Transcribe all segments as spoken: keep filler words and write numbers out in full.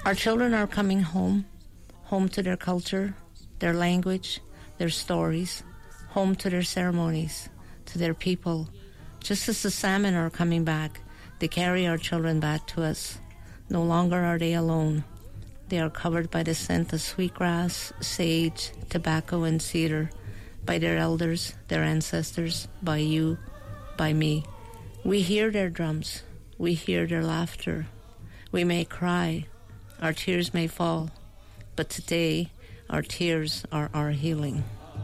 Our children are coming home, home to their culture, their language, their stories, home to their ceremonies, to their people. Just as the salmon are coming back, they carry our children back to us. No longer are they alone. They are covered by the scent of sweetgrass, sage, tobacco, and cedar, by their elders, their ancestors, by you, by me. We hear their drums. We hear their laughter. We may cry. Our tears may fall. But today, our tears are our healing.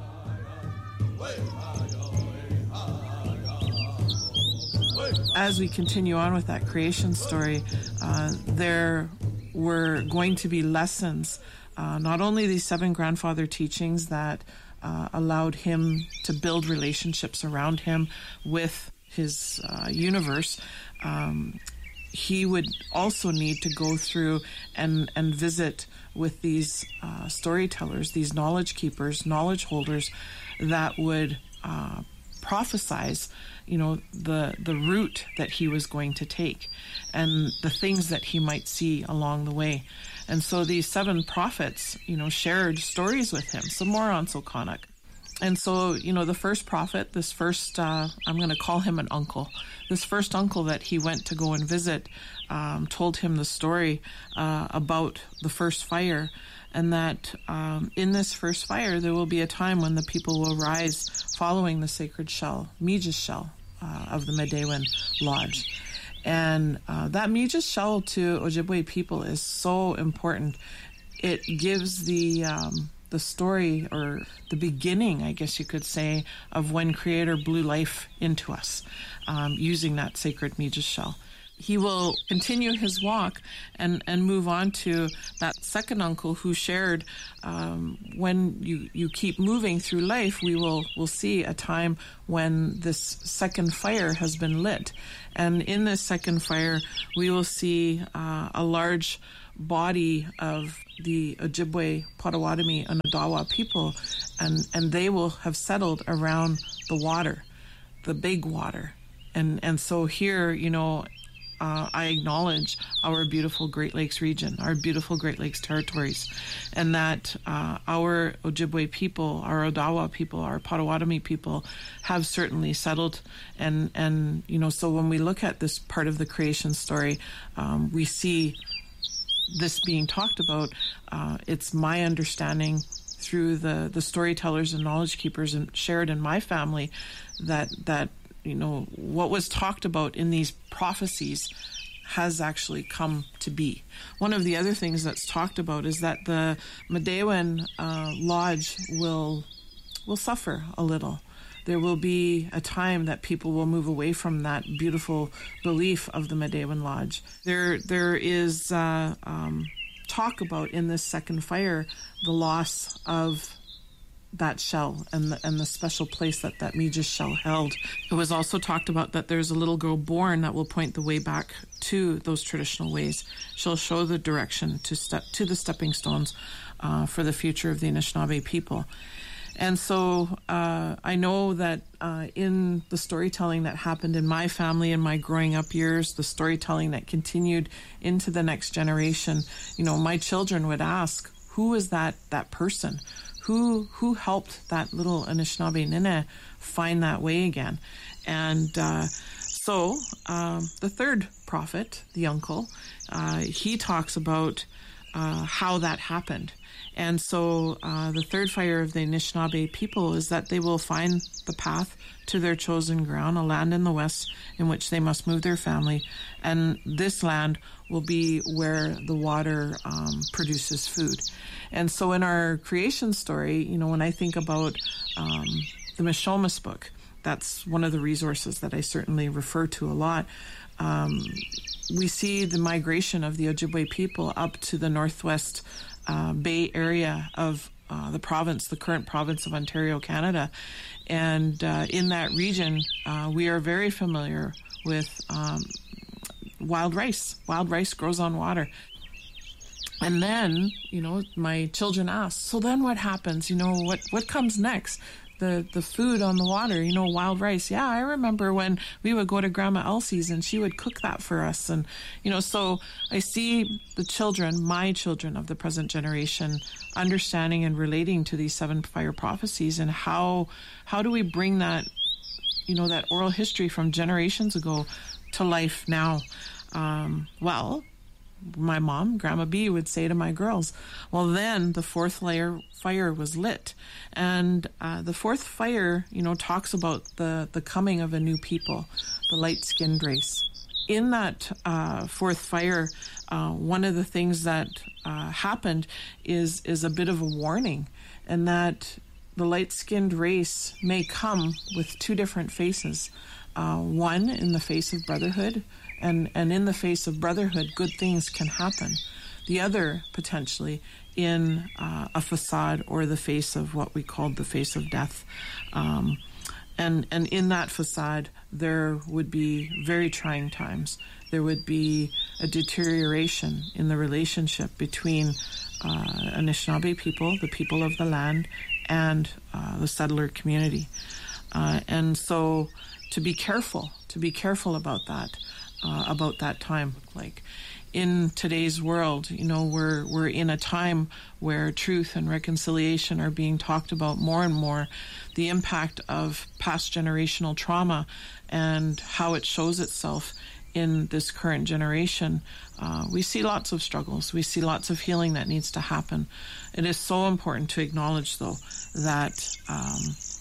As we continue on with that creation story, uh, there were going to be lessons, uh, not only these seven grandfather teachings that uh, allowed him to build relationships around him with his uh, universe, um, he would also need to go through and, and visit with these uh, storytellers, these knowledge keepers, knowledge holders that would uh, prophesize, you know, the the route that he was going to take and the things that he might see along the way. And so these seven prophets, you know, shared stories with him. Some more on Silconac. And so, you know, the first prophet, this first, uh, I'm going to call him an uncle. This first uncle that he went to go and visit um, told him the story uh, about the first fire, and that um, in this first fire, there will be a time when the people will rise following the sacred shell, Mi'jish shell uh, of the Medewan Lodge. And uh, that Mi'jish shell to Ojibwe people is so important. It gives the um, the story, or the beginning, I guess you could say, of when Creator blew life into us um, using that sacred Mi'jish shell. He will continue his walk and, and move on to that second uncle who shared, um, when you, you keep moving through life, we will will see a time when this second fire has been lit. And in this second fire, we will see uh, a large body of the Ojibwe, Potawatomi, and Odawa people, and, and they will have settled around the water, the big water. And, and so here, you know, Uh, I acknowledge our beautiful Great Lakes region, our beautiful Great Lakes territories, and that uh, our Ojibwe people, our Odawa people, our Potawatomi people have certainly settled. And, and you know, so when we look at this part of the creation story, um, we see this being talked about. Uh, it's my understanding through the, the storytellers and knowledge keepers and shared in my family that that you know, what was talked about in these prophecies has actually come to be. One of the other things that's talked about is that the Medewan uh, Lodge will will suffer a little. There will be a time that people will move away from that beautiful belief of the Medewan Lodge. There, there is uh, um, talk about in this second fire the loss of that shell and the, and the special place that that Mi'jish shell held. It was also talked about that there's a little girl born that will point the way back to those traditional ways. She'll show the direction to step to the stepping stones uh, for the future of the Anishinaabe people. And so uh, I know that uh, in the storytelling that happened in my family in my growing up years, the storytelling that continued into the next generation, you know, my children would ask, who is that that person? Who who helped that little Anishinaabe Nene find that way again? And uh, so um, the third prophet, the uncle, uh, he talks about uh, how that happened. And so uh, the third fire of the Anishinaabe people is that they will find the path to their chosen ground, a land in the west in which they must move their family. And this land will be where the water um, produces food. And so in our creation story, you know, when I think about um, the Mishomis book, that's one of the resources that I certainly refer to a lot. Um, we see the migration of the Ojibwe people up to the northwest uh, Bay Area of uh, the province, the current province of Ontario, Canada. And uh, in that region, uh, we are very familiar with um, wild rice. Wild rice grows on water. And then, you know, my children ask, so then what happens? You know, what, what comes next? the, the food on the water, you know, wild rice. Yeah, I remember when we would go to Grandma Elsie's and she would cook that for us. And, you know, so I see the children, my children of the present generation, understanding and relating to these seven fire prophecies, and how how do we bring that, you know, that oral history from generations ago to life now? Um, well, my mom, Grandma B, would say to my girls, well, then the fourth layer fire was lit. And uh, the fourth fire, you know, talks about the, the coming of a new people, the light-skinned race. In that uh, fourth fire, uh, one of the things that uh, happened is, is a bit of a warning, and that the light-skinned race may come with two different faces. Uh, one, in the face of brotherhood, and, and in the face of brotherhood, good things can happen. The other, potentially, in uh, a facade or the face of what we called the face of death. Um, and, and in that facade, there would be very trying times. There would be a deterioration in the relationship between uh, Anishinaabe people, the people of the land, and uh, the settler community. Uh, and so to be careful, to be careful about that, uh, about that time. Like in today's world, you know, we're we're in a time where truth and reconciliation are being talked about more and more. The impact of past generational trauma and how it shows itself in this current generation. Uh, we see lots of struggles. We see lots of healing that needs to happen. It is so important to acknowledge, though, that um,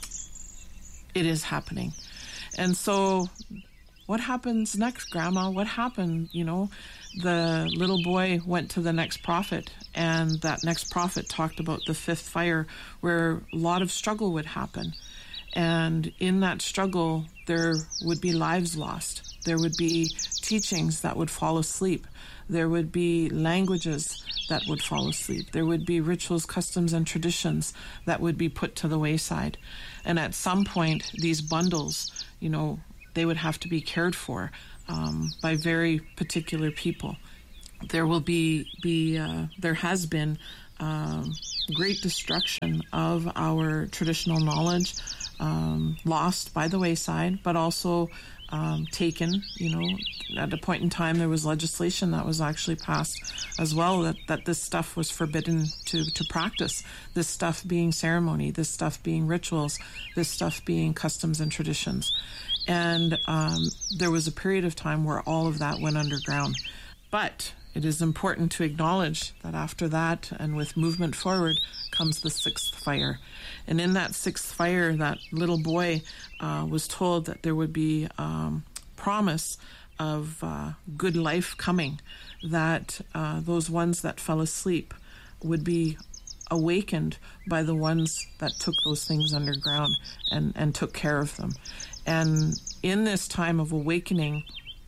it is happening. And so what happens next, Grandma? What happened? You know, the little boy went to the next prophet, and that next prophet talked about the fifth fire, where a lot of struggle would happen. And in that struggle, there would be lives lost. There would be teachings that would fall asleep. There would be languages that would fall asleep. There would be rituals, customs, and traditions that would be put to the wayside. And at some point, these bundles, you know, they would have to be cared for um, by very particular people. There will be, be uh, there has been um, great destruction of our traditional knowledge, um, lost by the wayside, but also um, taken. You know, at a point in time, there was legislation that was actually passed as well that, that this stuff was forbidden to, to practice. This stuff being ceremony, this stuff being rituals, this stuff being customs and traditions. And um, there was a period of time where all of that went underground. But it is important to acknowledge that after that, and with movement forward, comes the sixth fire. And in that sixth fire, that little boy uh, was told that there would be um, promise of uh, good life coming, that uh, those ones that fell asleep would be awakened by the ones that took those things underground and, and took care of them. And in this time of awakening,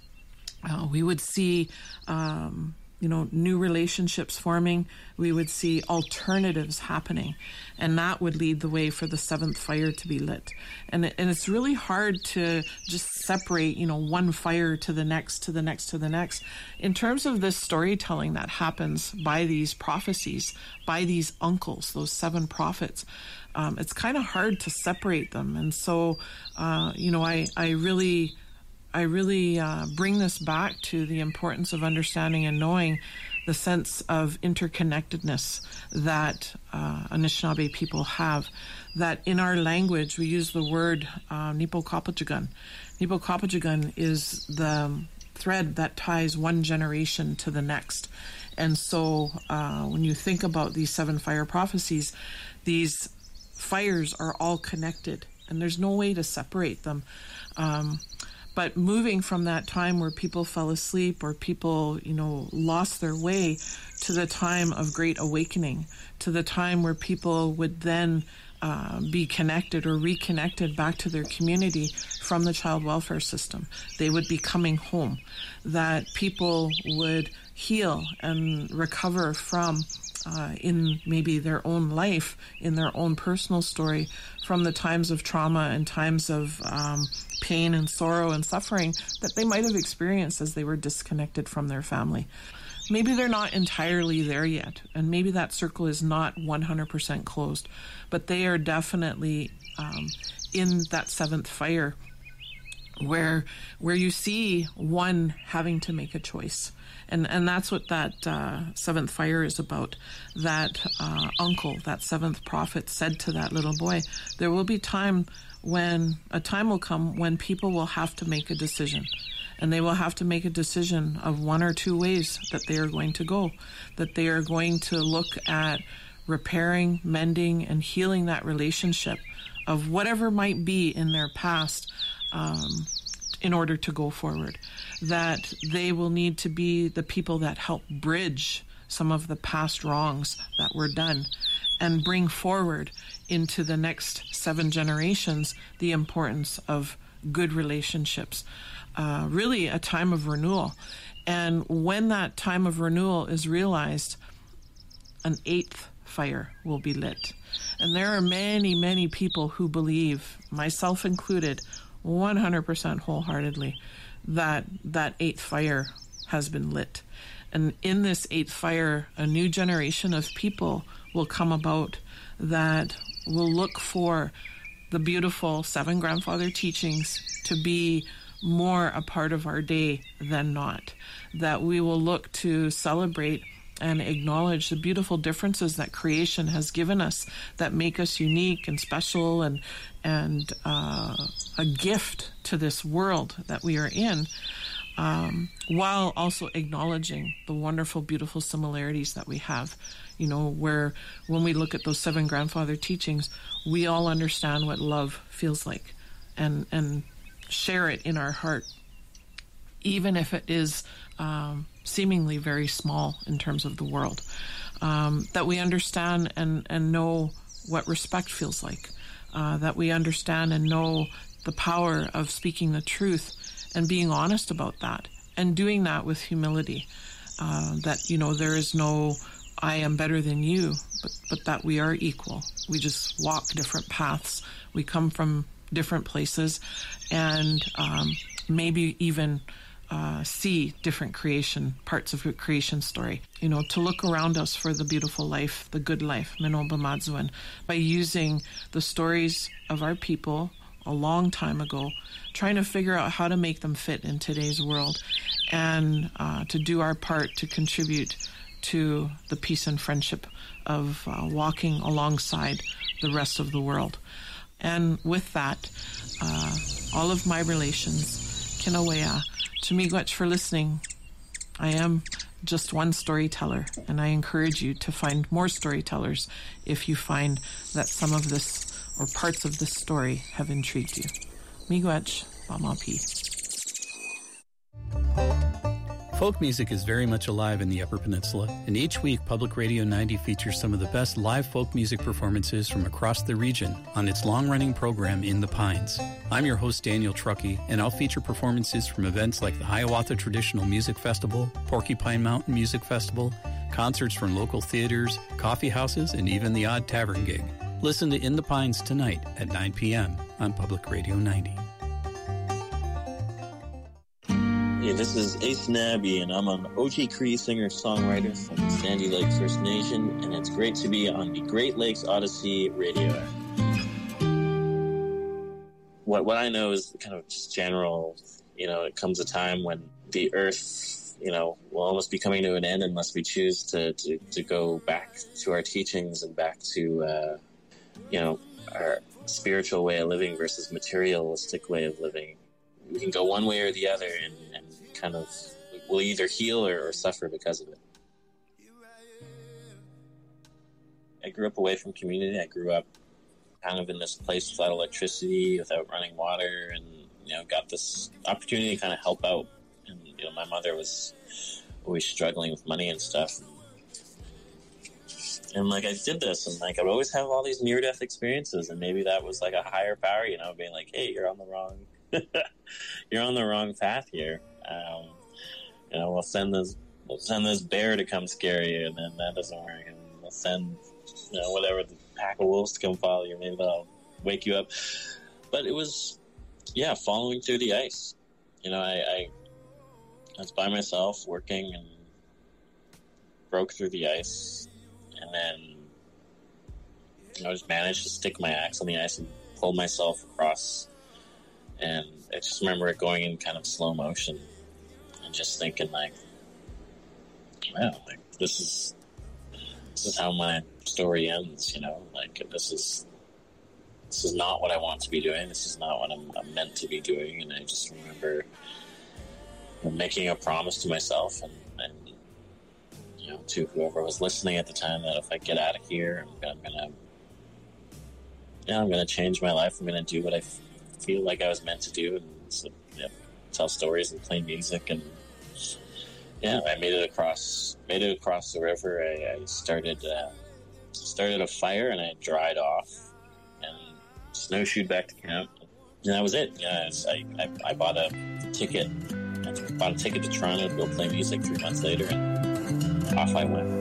uh, we would see, um, you know, new relationships forming. We would see alternatives happening, and that would lead the way for the seventh fire to be lit. And it, and it's really hard to just separate, you know, one fire to the next, to the next, to the next. In terms of this storytelling that happens by these prophecies, by these uncles, those seven prophets, um, it's kind of hard to separate them. And so, uh, you know, I, I really... I really uh, bring this back to the importance of understanding and knowing the sense of interconnectedness that uh, Anishinaabe people have. That in our language, we use the word uh, Nipo Kapachigan. Nipo Kapachigan is the thread that ties one generation to the next. And so uh, when you think about these seven fire prophecies, these fires are all connected, and there's no way to separate them. Um, But moving from that time where people fell asleep or people, you know, lost their way to the time of great awakening, to the time where people would then uh, be connected or reconnected back to their community from the child welfare system. They would be coming home, that people would heal and recover from Uh, in maybe their own life, in their own personal story, from the times of trauma and times of um, pain and sorrow and suffering that they might have experienced as they were disconnected from their family. maybe they're not entirely there yet, and maybe that circle is not one hundred percent closed, but they are definitely um, in that seventh fire where where you see one having to make a choice. And and that's what that uh, seventh fire is about. That uh, uncle, that seventh prophet, said to that little boy, there will be time when, a time will come when people will have to make a decision. And they will have to make a decision of one or two ways that they are going to go. That they are going to look at repairing, mending, and healing that relationship of whatever might be in their past, um, in order to go forward. That they will need to be the people that help bridge some of the past wrongs that were done and bring forward into the next seven generations the importance of good relationships. Uh, really a time of renewal. And when that time of renewal is realized, an eighth fire will be lit. And there are many, many people who believe, myself included, one hundred percent wholeheartedly, that that eighth fire has been lit. And in this eighth fire, a new generation of people will come about that will look for the beautiful seven grandfather teachings to be more a part of our day than not. That we will look to celebrate and acknowledge the beautiful differences that creation has given us that make us unique and special and and uh, a gift to this world that we are in, um, while also acknowledging the wonderful, beautiful similarities that we have. You know, where when we look at those seven grandfather teachings, we all understand what love feels like and, and share it in our heart, even if it is um, seemingly very small in terms of the world. Um, that we understand and, and know what respect feels like. Uh, that we understand and know the power of speaking the truth and being honest about that and doing that with humility. Uh, that, you know, there is no I am better than you, but, but that we are equal. We just walk different paths. We come from different places and um, maybe even uh, see different creation, parts of a creation story. You know, to look around us for the beautiful life, the good life, Minoba Madzuan, by using the stories of our people a long time ago, trying to figure out how to make them fit in today's world and uh, to do our part to contribute to the peace and friendship of uh, walking alongside the rest of the world. And with that, uh, all of my relations, Kinawea, to miigwech for listening. I am just one storyteller, and I encourage you to find more storytellers if you find that some of this or parts of this story have intrigued you. Miigwech, Bamapi. Folk music is very much alive in the Upper Peninsula, and each week Public Radio ninety features some of the best live folk music performances from across the region on its long-running program In the Pines. I'm your host, Daniel Truckee, and I'll feature performances from events like the Hiawatha Traditional Music Festival, Porcupine Mountain Music Festival, concerts from local theaters, coffee houses, and even the odd tavern gig. Listen to In the Pines tonight at nine p.m. on Public Radio ninety. Hey, this is Ace Nabby, and I'm an Ochi Cree singer-songwriter from Sandy Lake First Nation, and it's great to be on the Great Lakes Odyssey radio. What what I know is kind of just general, you know, it comes a time when the earth, you know, will almost be coming to an end unless we choose to, to, to go back to our teachings and back to, uh, you know, our spiritual way of living versus materialistic way of living. We can go one way or the other, and, and kind of we'll either heal or, or suffer because of it. I grew up away from community. I grew up kind of in this place without electricity, without running water, and you know, got this opportunity to kind of help out. And you know, my mother was always struggling with money and stuff. And like I did this, and like I would always have all these near-death experiences, and maybe that was like a higher power, you know, being like, "Hey, you're on the wrong." You're on the wrong path here. Um, you know, we'll send this, we'll send this bear to come scare you, and then that doesn't work. And we'll send, you know, whatever the pack of wolves to come follow you. Maybe they'll wake you up. But it was, yeah, following through the ice. You know, I, I, I was by myself working, and broke through the ice, and then you know, I just managed to stick my axe on the ice and pull myself across. And I just remember it going in kind of slow motion, and just thinking like, wow, like this is this is how my story ends, you know, like this is this is not what I want to be doing. This is not what I'm, I'm meant to be doing. And I just remember making a promise to myself and, and you know, to whoever was listening at the time, that if I get out of here, I'm, I'm gonna, yeah, I'm gonna change my life. I'm gonna do what I f- feel like I was meant to do, and so, yeah, tell stories and play music. And yeah, I made it across, made it across the river. I, I started, uh, started a fire, and I dried off and snowshoed back to camp. And that was it. Yeah, was, I, I, I bought a ticket. I bought a ticket to Toronto to go play music three months later, and off I went.